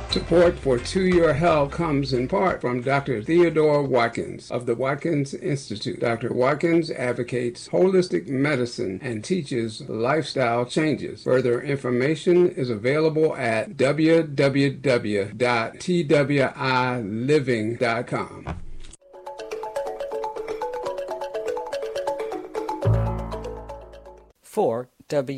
Support for To Your Health comes in part from Dr. Theodore Watkins of the Watkins Institute. Dr. Watkins advocates holistic medicine and teaches lifestyle changes. Further information is available at www.twiliving.com. For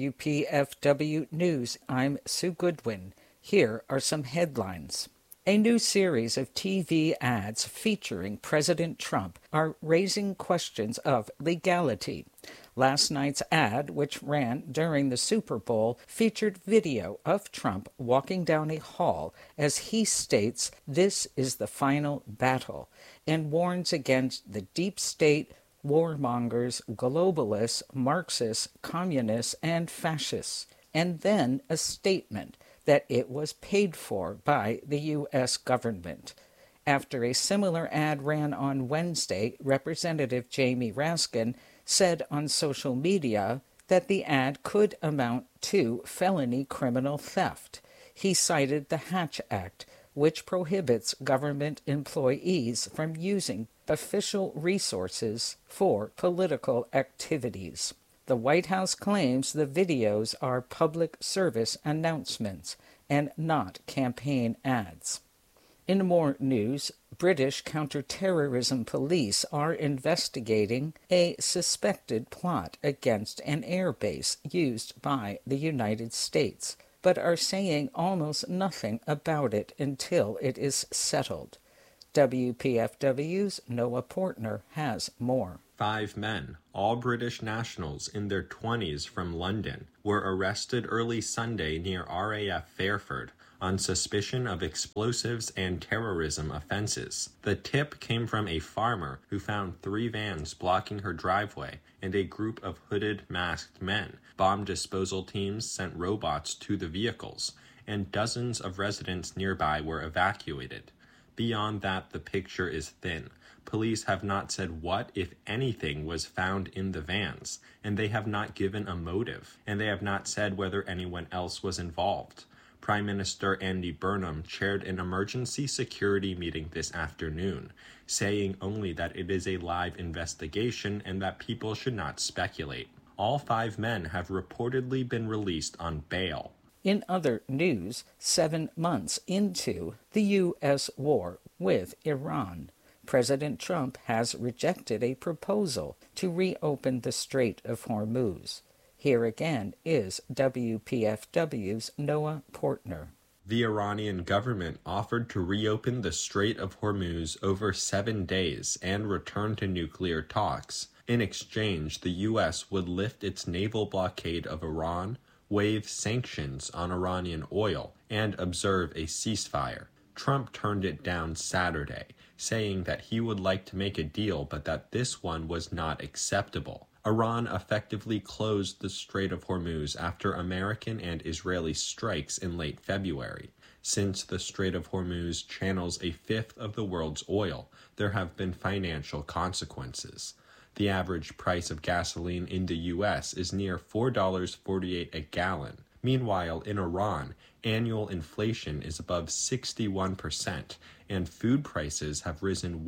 WPFW News, I'm Sue Goodwin. Here are some headlines. A new series of TV ads featuring President Trump are raising questions of legality. Last night's ad, which ran during the Super Bowl, featured video of Trump walking down a hall as he states this is the final battle and warns against the deep state, warmongers, globalists, Marxists, communists, and fascists, and then a statement that it was paid for by the U.S. government. After a similar ad ran on Wednesday, Representative Jamie Raskin said on social media that the ad could amount to felony criminal theft. He cited the Hatch Act, which prohibits government employees from using official resources for political activities. The White House claims the videos are public service announcements and not campaign ads. In more news, British counterterrorism police are investigating a suspected plot against an airbase used by the United States, but are saying almost nothing about it until it is settled. WPFW's Noah Portner has more. 5 men, all British nationals in their 20s from London, were arrested early Sunday near RAF Fairford on suspicion of explosives and terrorism offenses. The tip came from a farmer who found 3 vans blocking her driveway, and a group of hooded, masked men. Bomb disposal teams sent robots to the vehicles, and dozens of residents nearby were evacuated. Beyond that, the picture is thin. Police have not said what, if anything, was found in the vans, and they have not given a motive, and they have not said whether anyone else was involved. Prime Minister Andy Burnham chaired an emergency security meeting this afternoon, saying only that it is a live investigation and that people should not speculate. All 5 men have reportedly been released on bail. In other news, 7 months into the U.S. war with Iran, President Trump has rejected a proposal to reopen the Strait of Hormuz. Here again is WPFW's Noah Portner. The Iranian government offered to reopen the Strait of Hormuz over 7 days and return to nuclear talks. In exchange, the U.S. would lift its naval blockade of Iran, waive sanctions on Iranian oil, and observe a ceasefire. Trump turned it down Saturday, saying that he would like to make a deal but that this one was not acceptable. Iran effectively closed the Strait of Hormuz after American and Israeli strikes in late February. Since the Strait of Hormuz channels a fifth of the world's oil, there have been financial consequences. The average price of gasoline in the U.S. is near $4.48 a gallon. Meanwhile, in Iran, annual inflation is above 61%, and food prices have risen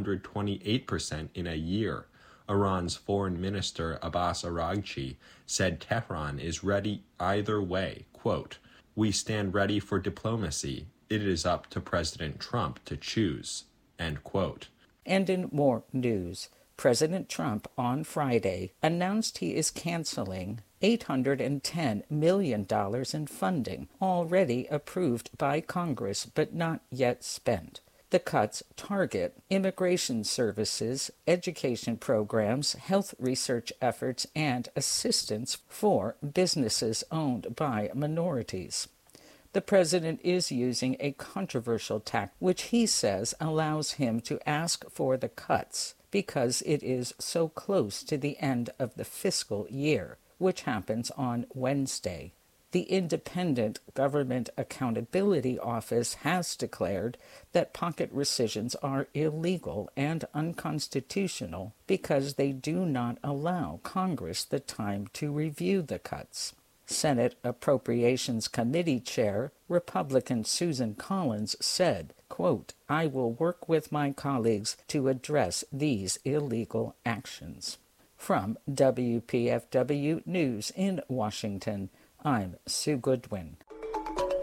128% in a year. Iran's Foreign Minister Abbas Araghchi said Tehran is ready either way. Quote, "We stand ready for diplomacy. It is up to President Trump to choose." End quote. And in more news, President Trump on Friday announced he is canceling $810 million in funding already approved by Congress but not yet spent. The cuts target immigration services, education programs, health research efforts, and assistance for businesses owned by minorities. The president is using a controversial tact, which he says allows him to ask for the cuts because it is so close to the end of the fiscal year, which happens on Wednesday. The Independent Government Accountability Office has declared that pocket rescissions are illegal and unconstitutional because they do not allow Congress the time to review the cuts. Senate Appropriations Committee Chair, Republican Susan Collins, said, quote, "I will work with my colleagues to address these illegal actions." From WPFW News in Washington, I'm Sue Goodwin.